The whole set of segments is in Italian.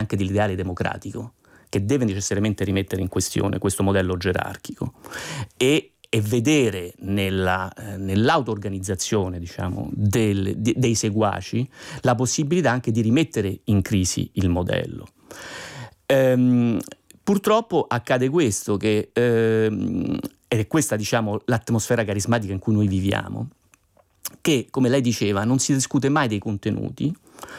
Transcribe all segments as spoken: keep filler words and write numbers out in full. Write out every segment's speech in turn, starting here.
anche dell'ideale democratico, che deve necessariamente rimettere in questione questo modello gerarchico e, e vedere nella, eh, nell'auto-organizzazione, diciamo, del, de, dei seguaci la possibilità anche di rimettere in crisi il modello. Ehm, purtroppo accade questo, che ehm, ed è questa, diciamo, l'atmosfera carismatica in cui noi viviamo, che, come lei diceva, non si discute mai dei contenuti.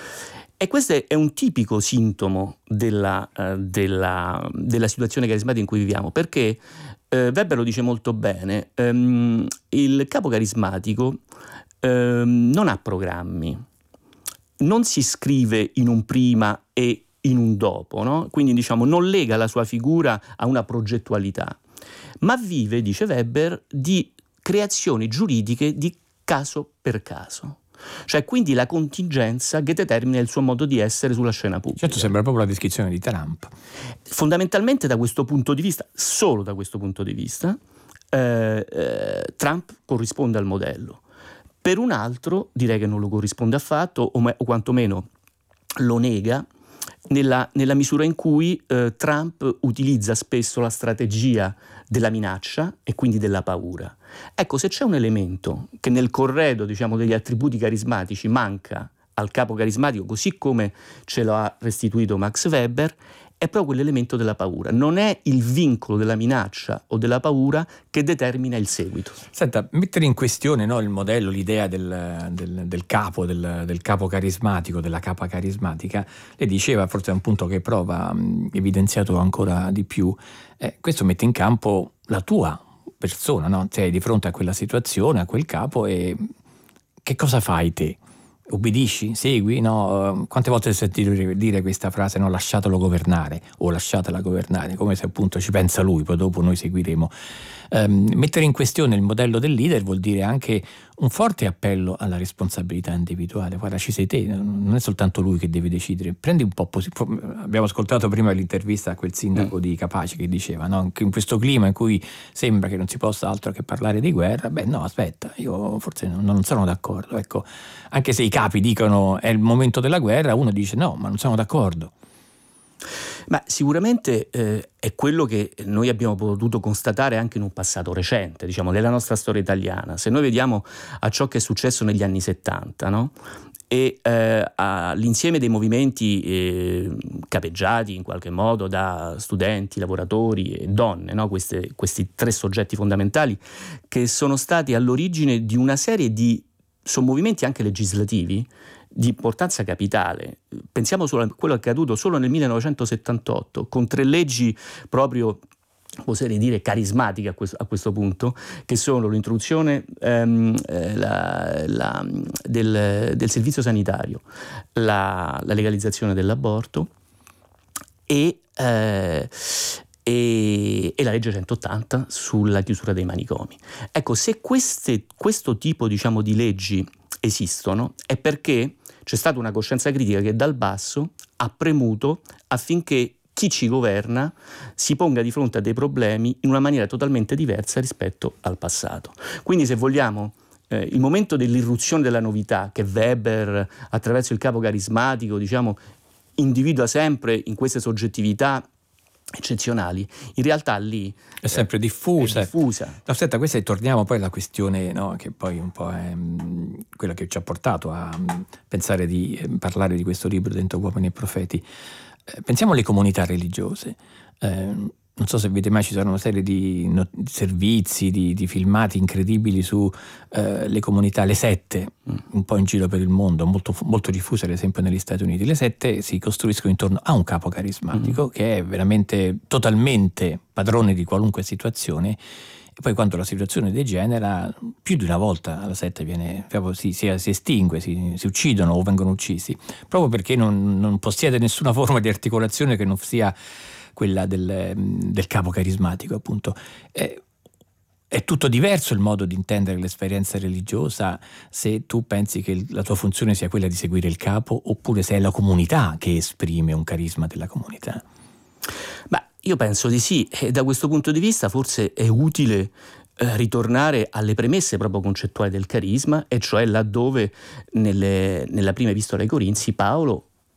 E questo è un tipico sintomo della, uh, della, della situazione carismatica in cui viviamo, perché uh, Weber lo dice molto bene, um, il capo carismatico um, non ha programmi, non si scrive in un prima e in un dopo, no? Quindi, diciamo, non lega la sua figura a una progettualità, ma vive, dice Weber, di creazioni giuridiche di caso per caso. Cioè, quindi la contingenza che determina il suo modo di essere sulla scena pubblica. Certo, sembra proprio la descrizione di Trump. Fondamentalmente, da questo punto di vista, solo da questo punto di vista, eh, eh, Trump corrisponde al modello. Per un altro direi che non lo corrisponde affatto, o, me, o quantomeno lo nega, nella, nella misura in cui eh, Trump utilizza spesso la strategia della minaccia e quindi della paura. Ecco, se c'è un elemento che nel corredo, diciamo, degli attributi carismatici manca al capo carismatico, così come ce lo ha restituito Max Weber, è proprio quell'elemento della paura. Non è il vincolo della minaccia o della paura che determina il seguito. Senta, mettere in questione, no, il modello, l'idea del, del, del capo, del, del capo carismatico, della capa carismatica, lei diceva, forse è un punto che prova mh, evidenziato ancora di più, eh, questo mette in campo la tua persona, no? Sei di fronte a quella situazione, a quel capo, e che cosa fai te? Obbedisci? Segui? No? Quante volte hai sentito dire questa frase, no? Lasciatelo governare o lasciatela governare, come se appunto ci pensa lui, poi dopo noi seguiremo. Um, mettere in questione il modello del leader vuol dire anche un forte appello alla responsabilità individuale. Guarda, ci sei te, non è soltanto lui che deve decidere. Prendi un po' posi- abbiamo ascoltato prima l'intervista a quel sindaco mm. di Capaci che diceva, no? Che in questo clima in cui sembra che non si possa altro che parlare di guerra, beh no, aspetta, io forse non, non sono d'accordo, ecco, anche se i capi dicono è il momento della guerra, uno dice no, ma non sono d'accordo. Ma sicuramente eh, è quello che noi abbiamo potuto constatare anche in un passato recente, diciamo, nella nostra storia italiana. Se noi vediamo a ciò che è successo negli anni settanta, no? E eh, all'insieme dei movimenti eh, capeggiati in qualche modo da studenti, lavoratori e donne, no? Queste, questi tre soggetti fondamentali che sono stati all'origine di una serie di sommovimenti anche legislativi di importanza capitale. Pensiamo solo a quello accaduto solo nel millenovecentosettantotto, con tre leggi proprio, oserei dire, carismatiche a questo, a questo punto, che sono l'introduzione ehm, la, la, del, del servizio sanitario, la, la legalizzazione dell'aborto e, eh, e, e la legge centottanta sulla chiusura dei manicomi. Ecco, se queste, questo tipo, diciamo, di leggi esistono è perché c'è stata una coscienza critica che dal basso ha premuto affinché chi ci governa si ponga di fronte a dei problemi in una maniera totalmente diversa rispetto al passato. Quindi, se vogliamo, eh, il momento dell'irruzione della novità che Weber, attraverso il capo carismatico, diciamo, individua sempre in queste soggettività eccezionali, in realtà lì è sempre diffusa. È diffusa. No, aspetta, questa torniamo poi alla questione, no, che poi un po' è mh, quella che ci ha portato a mh, pensare di eh, parlare di questo libro Dentro Uomini e Profeti. Eh, pensiamo alle comunità religiose. Eh, non so se avete mai, ci sono una serie di, no, di servizi, di, di filmati incredibili su eh, le comunità, le sette, mm. un po' in giro per il mondo, molto, molto diffuse ad esempio negli Stati Uniti. Le sette si costruiscono intorno a un capo carismatico mm. che è veramente totalmente padrone di qualunque situazione, e poi quando la situazione degenera, più di una volta la setta viene, si, si, si estingue, si, si uccidono o vengono uccisi, proprio perché non, non possiede nessuna forma di articolazione che non sia quella del, del capo carismatico, appunto. È, è tutto diverso il modo di intendere l'esperienza religiosa se tu pensi che la tua funzione sia quella di seguire il capo, oppure se è la comunità che esprime un carisma della comunità. Ma io penso di sì, e da questo punto di vista forse è utile eh, ritornare alle premesse proprio concettuali del carisma, e cioè laddove nelle, nella prima epistola ai Corinzi Paolo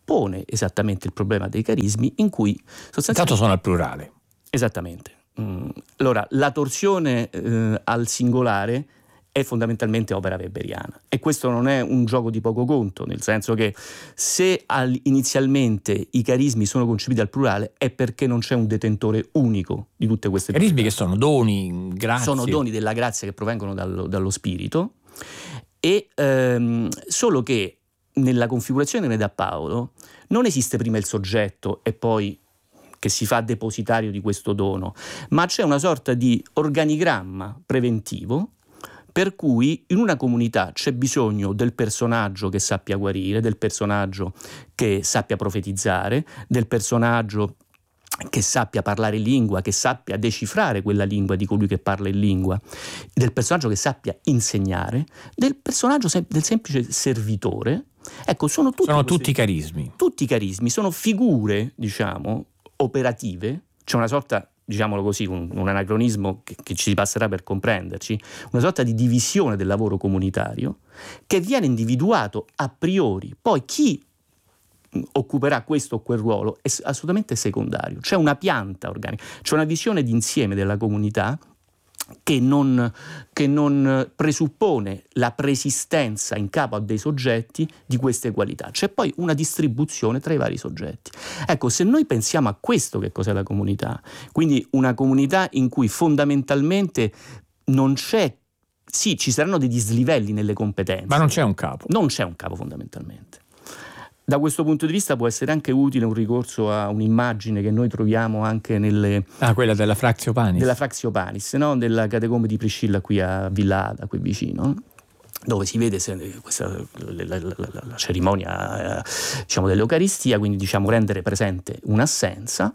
pone esattamente il problema dei carismi, in cui sostanzialmente... Intanto sono al plurale. Esattamente. Mm. Allora, la torsione eh, al singolare è fondamentalmente opera weberiana, e questo non è un gioco di poco conto, nel senso che se al, inizialmente i carismi sono concepiti al plurale è perché non c'è un detentore unico di tutte queste carismi proprietà. Che sono doni, grazie. Sono doni della grazia che provengono dallo, dallo spirito, e ehm, solo che nella configurazione da Paolo non esiste prima il soggetto e poi che si fa depositario di questo dono, ma c'è una sorta di organigramma preventivo per cui in una comunità c'è bisogno del personaggio che sappia guarire, del personaggio che sappia profetizzare, del personaggio che sappia parlare in lingua, che sappia decifrare quella lingua di colui che parla in lingua, del personaggio che sappia insegnare, del personaggio sem- del semplice servitore. Ecco, sono tutti, sono questi, tutti carismi. Tutti carismi, sono figure, diciamo, operative. C'è una sorta, diciamolo così, un, un anacronismo che, che ci passerà per comprenderci, una sorta di divisione del lavoro comunitario che viene individuato a priori. Poi chi occuperà questo o quel ruolo è assolutamente secondario. C'è una pianta organica, c'è una visione d'insieme della comunità che non, che non presuppone la preesistenza in capo a dei soggetti di queste qualità. C'è poi una distribuzione tra i vari soggetti. Ecco, se noi pensiamo a questo, che cos'è la comunità, quindi una comunità in cui fondamentalmente non c'è, sì, ci saranno dei dislivelli nelle competenze, ma non c'è un capo. Non c'è un capo fondamentalmente. Da questo punto di vista può essere anche utile un ricorso a un'immagine che noi troviamo anche nelle... Ah, quella della Fratio Panis. Della Fratio Panis, no? Della catacombe di Priscilla qui a Villa Ada, qui vicino, dove si vede se, questa, la, la, la, la cerimonia eh, diciamo dell'Eucaristia, quindi diciamo rendere presente un'assenza,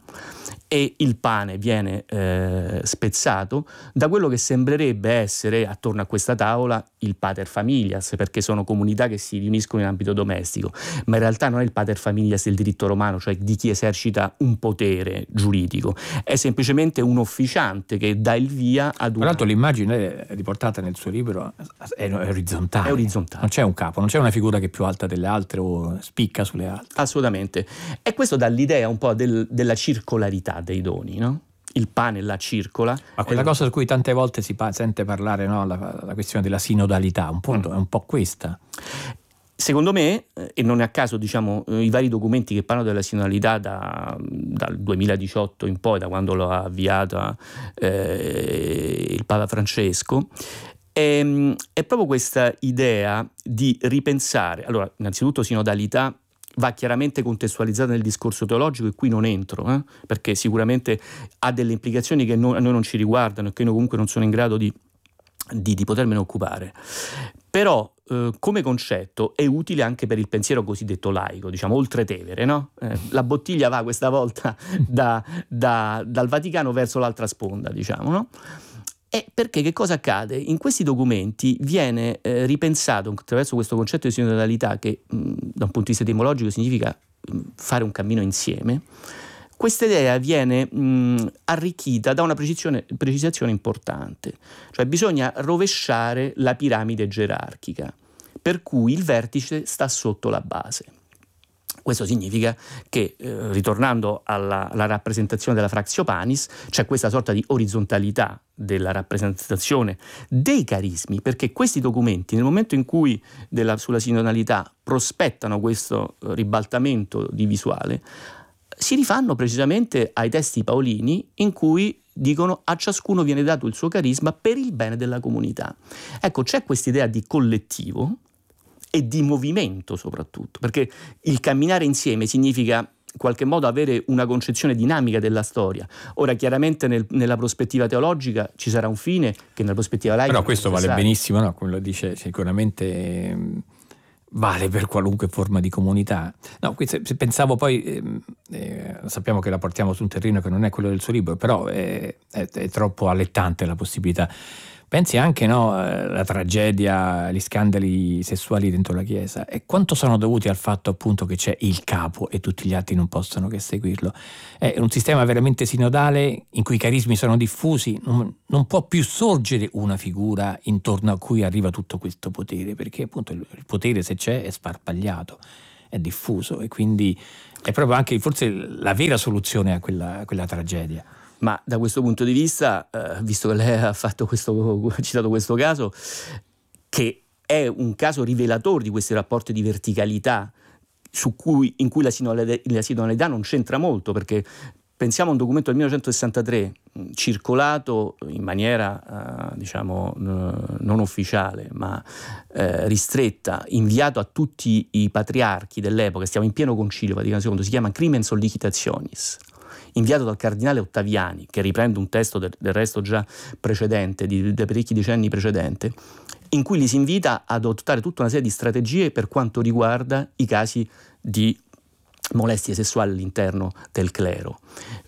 e il pane viene eh, spezzato da quello che sembrerebbe essere attorno a questa tavola il pater familias, perché sono comunità che si riuniscono in ambito domestico, ma in realtà non è il pater familias del diritto romano, cioè di chi esercita un potere giuridico, è semplicemente un officiante che dà il via ad un... Tra l'altro l'immagine riportata nel suo libro è orizzontale, è orizzontale, non c'è un capo, non c'è una figura che è più alta delle altre o spicca sulle altre. Assolutamente, e questo dà l'idea un po' del, della circolarità dei doni, no? Il pane la circola. Ma quella cosa su cui tante volte si pa- sente parlare, no? la, la questione della sinodalità, un po', mm. è un po' questa. Secondo me, e non è a caso, diciamo, i vari documenti che parlano della sinodalità da, dal duemiladiciotto in poi, da quando lo ha avviata eh, il Papa Francesco, è, è proprio questa idea di ripensare. Allora, innanzitutto sinodalità va chiaramente contestualizzata nel discorso teologico, e qui non entro, eh, perché sicuramente ha delle implicazioni che no, a noi non ci riguardano e che io comunque non sono in grado di, di, di potermene occupare. Però eh, come concetto è utile anche per il pensiero cosiddetto laico, diciamo oltretevere, no? Eh, la bottiglia va questa volta da, da, dal Vaticano verso l'altra sponda, diciamo, no? E perché che cosa accade? In questi documenti viene eh, ripensato attraverso questo concetto di sinodalità, che mh, da un punto di vista etimologico significa mh, fare un cammino insieme. Questa idea viene mh, arricchita da una precisione, precisazione importante, cioè bisogna rovesciare la piramide gerarchica, per cui il vertice sta sotto la base. Questo significa che, eh, ritornando alla, alla rappresentazione della Fratio Panis, c'è questa sorta di orizzontalità della rappresentazione dei carismi, perché questi documenti, nel momento in cui della, sulla sinodalità prospettano questo ribaltamento di visuale, si rifanno precisamente ai testi paolini in cui dicono a ciascuno viene dato il suo carisma per il bene della comunità. Ecco, c'è questa idea di collettivo e di movimento soprattutto, perché il camminare insieme significa in qualche modo avere una concezione dinamica della storia. Ora chiaramente nel, nella prospettiva teologica ci sarà un fine che nella prospettiva laica... Però questo vale benissimo, no? Come lo dice sicuramente... Eh, vale per qualunque forma di comunità. No, qui se, se pensavo poi, eh, eh, sappiamo che la portiamo su un terreno che non è quello del suo libro, però è, è, è troppo allettante la possibilità. Pensi anche, no, la tragedia, gli scandali sessuali dentro la Chiesa, e quanto sono dovuti al fatto appunto che c'è il capo e tutti gli altri non possono che seguirlo. È un sistema veramente sinodale in cui i carismi sono diffusi, non, non può più sorgere una figura intorno a cui arriva tutto questo potere, perché appunto il, il potere, se c'è, è sparpagliato è diffuso, e quindi è proprio anche forse la vera soluzione a quella, a quella tragedia. Ma da questo punto di vista, eh, visto che lei ha fatto questo, ha citato questo caso, che è un caso rivelatore di questi rapporti di verticalità su cui, in cui la sinodalità, la sinodalità non c'entra molto, perché pensiamo a un documento del millenovecentosessantatré circolato in maniera eh, diciamo eh, non ufficiale ma eh, ristretta, inviato a tutti i patriarchi dell'epoca, stiamo in pieno concilio Vaticano secondo, si chiama Crimen Sollicitationis, inviato dal cardinale Ottaviani, che riprende un testo del, del resto già precedente, di, di parecchi decenni precedente, in cui li si invita ad adottare tutta una serie di strategie per quanto riguarda i casi di molestie sessuali all'interno del clero.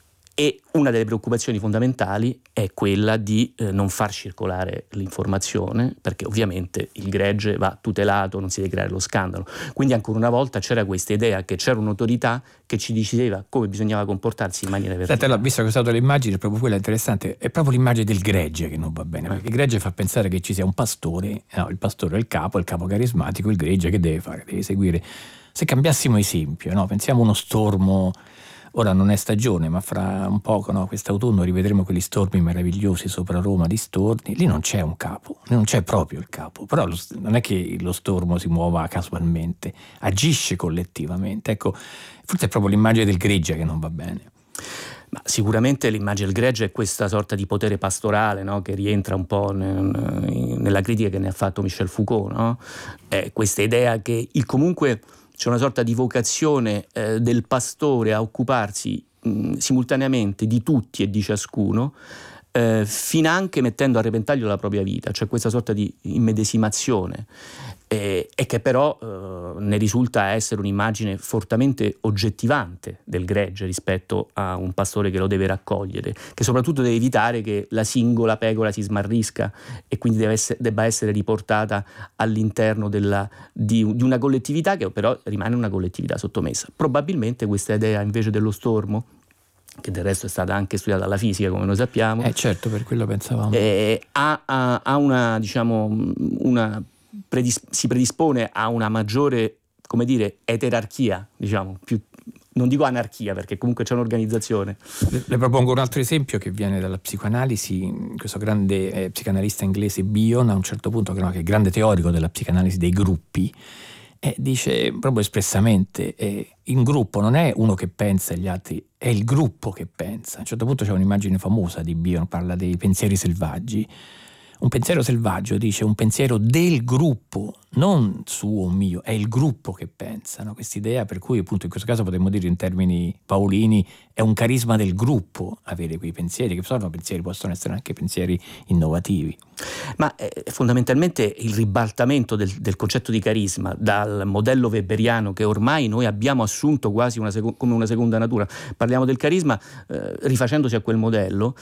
E una delle preoccupazioni fondamentali è quella di eh, non far circolare l'informazione, perché ovviamente il gregge va tutelato, non si deve creare lo scandalo. Quindi ancora una volta c'era questa idea che c'era un'autorità che ci diceva come bisognava comportarsi in maniera verticale. Senta, visto che ho usato le immagini, proprio quella interessante, è proprio l'immagine del gregge che non va bene, perché il gregge fa pensare che ci sia un pastore, no, il pastore è il capo, il capo carismatico, il gregge che deve fare? Deve seguire. Se cambiassimo esempio, no? Pensiamo a uno stormo. Ora non è stagione, ma fra un poco, no, quest'autunno rivedremo quegli stormi meravigliosi sopra Roma di storni. Lì non c'è un capo, lì non c'è proprio il capo, però lo, non è che lo stormo si muova casualmente, agisce collettivamente. Ecco, forse è proprio l'immagine del gregge che non va bene. Ma sicuramente l'immagine del gregge è questa sorta di potere pastorale, no? Che rientra un po' nel, nella critica che ne ha fatto Michel Foucault, no? È questa idea che il comunque c'è una sorta di vocazione eh, del pastore a occuparsi mh, simultaneamente di tutti e di ciascuno, eh, finanche mettendo a repentaglio la propria vita. C'è questa sorta di immedesimazione eh, e che però eh, ne risulta essere un'immagine fortemente oggettivante del gregge rispetto a un pastore che lo deve raccogliere, che soprattutto deve evitare che la singola pecora si smarrisca e quindi deve essere, debba essere riportata all'interno della, di, di una collettività che però rimane una collettività sottomessa. Probabilmente questa idea invece dello stormo, che del resto è stata anche studiata dalla fisica, come noi sappiamo, eh certo, per quello pensavamo, eh, ha, ha, ha una, diciamo, una predis- si predispone a una maggiore, come dire, eterarchia, diciamo, più, non dico anarchia perché comunque c'è un'organizzazione. Le, le propongo un altro esempio che viene dalla psicoanalisi. Questo grande eh, psicanalista inglese Bion, a un certo punto, che, no, che è grande teorico della psicanalisi dei gruppi, Eh, dice proprio espressamente eh, in gruppo non è uno che pensa e gli altri, è il gruppo che pensa. A un certo punto c'è un'immagine famosa di Bion, parla dei pensieri selvaggi. Un pensiero selvaggio, dice, un pensiero del gruppo, non suo o mio, è il gruppo che pensa, no? Quest'idea per cui appunto in questo caso potremmo dire in termini paolini è un carisma del gruppo avere quei pensieri, che sono pensieri, possono essere anche pensieri innovativi. Ma eh, fondamentalmente il ribaltamento del, del concetto di carisma dal modello weberiano che ormai noi abbiamo assunto quasi una seco- come una seconda natura, parliamo del carisma eh, rifacendosi a quel modello.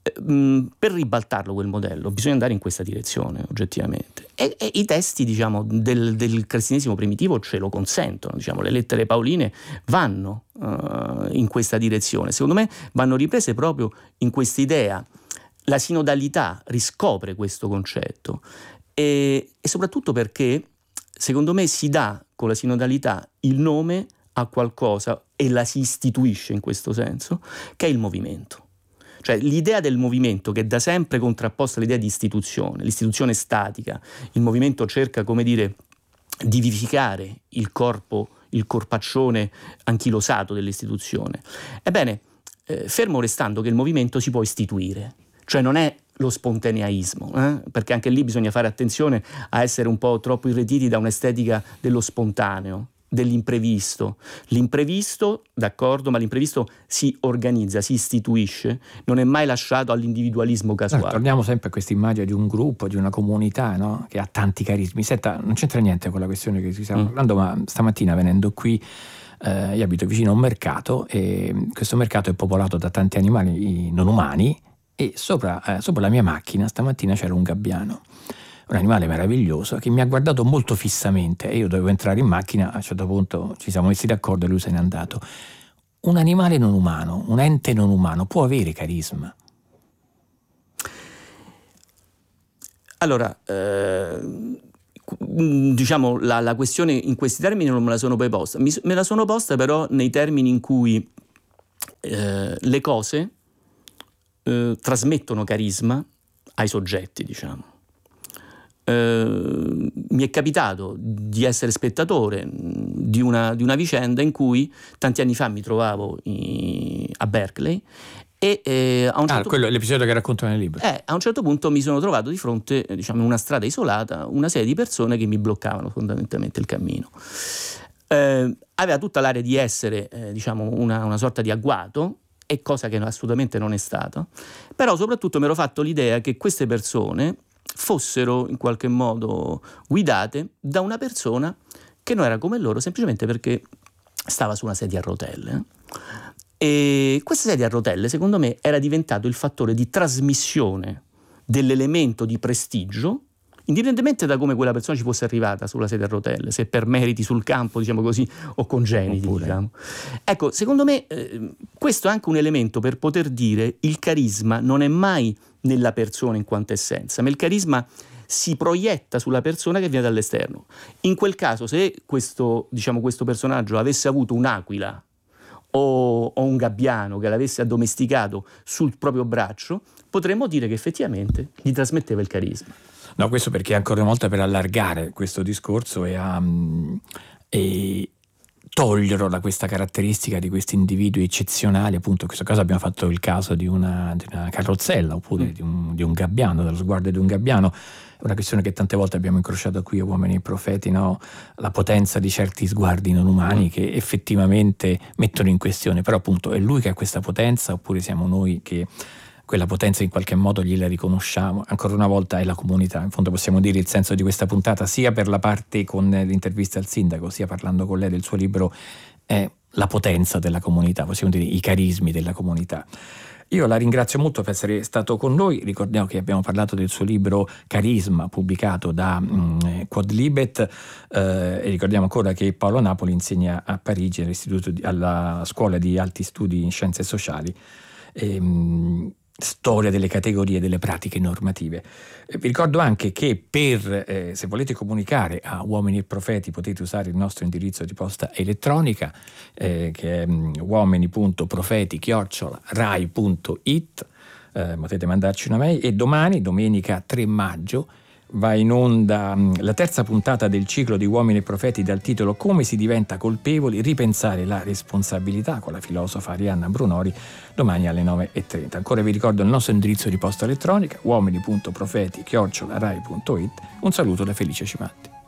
Per ribaltarlo quel modello bisogna andare in questa direzione oggettivamente e, e i testi diciamo del, del cristianesimo primitivo ce lo consentono, diciamo, le lettere paoline vanno uh, in questa direzione, secondo me vanno riprese proprio in questa idea. La sinodalità riscopre questo concetto e, e soprattutto perché secondo me si dà con la sinodalità il nome a qualcosa e la si istituisce in questo senso, che è il movimento. Cioè l'idea del movimento che è da sempre contrapposta all'idea di istituzione, l'istituzione statica, il movimento cerca, come dire, di vivificare il corpo, il corpaccione anchilosato dell'istituzione. Ebbene, eh, fermo restando che il movimento si può istituire, cioè non è lo spontaneismo, eh? Perché anche lì bisogna fare attenzione a essere un po' troppo irretiti da un'estetica dello spontaneo, dell'imprevisto. L'imprevisto, d'accordo, ma l'imprevisto si organizza, si istituisce, non è mai lasciato all'individualismo casuale. No, torniamo sempre a questa immagine di un gruppo, di una comunità, no? Che ha tanti carismi. Senta, non c'entra niente con la questione che si stiamo mm. parlando, ma stamattina venendo qui eh, io abito vicino a un mercato e questo mercato è popolato da tanti animali non umani e sopra, eh, sopra la mia macchina stamattina c'era un gabbiano. Un animale meraviglioso che mi ha guardato molto fissamente e io dovevo entrare in macchina, a un certo punto ci siamo messi d'accordo e lui se n'è andato. Un animale non umano, un ente non umano può avere carisma? Allora, eh, diciamo la, la questione in questi termini non me la sono poi posta, Mi, me la sono posta però nei termini in cui eh, le cose eh, trasmettono carisma ai soggetti, diciamo. Eh, mi è capitato di essere spettatore di una, di una vicenda in cui tanti anni fa mi trovavo in, a Berkeley e eh, a un certo ah, quello è l'episodio che racconto nel libro. Eh, a un certo punto mi sono trovato di fronte, eh, diciamo, in una strada isolata, una serie di persone che mi bloccavano fondamentalmente il cammino. Eh, aveva tutta l'area di essere, eh, diciamo, una, una sorta di agguato, e cosa che assolutamente non è stata, però soprattutto mi ero fatto l'idea che queste persone fossero in qualche modo guidate da una persona che non era come loro, semplicemente perché stava su una sedia a rotelle. E questa sedia a rotelle, secondo me, era diventato il fattore di trasmissione dell'elemento di prestigio, indipendentemente da come quella persona ci fosse arrivata sulla sedia a rotelle, se per meriti sul campo, diciamo così, o congeniti. Diciamo. Ecco, secondo me eh, questo è anche un elemento per poter dire il carisma non è mai nella persona in quanto essenza, ma il carisma si proietta sulla persona che viene dall'esterno. In quel caso, se questo, diciamo, questo personaggio avesse avuto un'aquila o, o un gabbiano che l'avesse addomesticato sul proprio braccio, potremmo dire che effettivamente gli trasmetteva il carisma. No, questo perché ancora una volta per allargare questo discorso e, a, e toglierlo da questa caratteristica di questi individui eccezionali, appunto in questo caso abbiamo fatto il caso di una, di una carrozzella oppure mm. di, un, di un gabbiano, dello sguardo di un gabbiano. È una questione che tante volte abbiamo incrociato qui a Uomini e Profeti, no? La potenza di certi sguardi non umani mm. che effettivamente mettono in questione, però appunto è lui che ha questa potenza oppure siamo noi che quella potenza in qualche modo gliela riconosciamo. Ancora una volta è la comunità, in fondo possiamo dire il senso di questa puntata, sia per la parte con l'intervista al sindaco, sia parlando con lei del suo libro, è la potenza della comunità, possiamo dire i carismi della comunità. Io la ringrazio molto per essere stato con noi. Ricordiamo che abbiamo parlato del suo libro Carisma, pubblicato da mh, Quadlibet, eh, e ricordiamo ancora che Paolo Napoli insegna a Parigi all'istituto di, alla scuola di alti studi in scienze sociali. E, mh, storia delle categorie e delle pratiche normative. Eh, vi ricordo anche che per eh, se volete comunicare a Uomini e Profeti potete usare il nostro indirizzo di posta elettronica eh, che è um, uomini punto profeti chiocciola rai punto it, eh, potete mandarci una mail, e domani, domenica tre maggio, va in onda la terza puntata del ciclo di Uomini e Profeti dal titolo Come si diventa colpevoli, ripensare la responsabilità, con la filosofa Arianna Brunori, domani alle nove e trenta. Ancora vi ricordo il nostro indirizzo di posta elettronica uomini punto profeti chiocciola rai punto it. Un saluto da Felice Cimatti.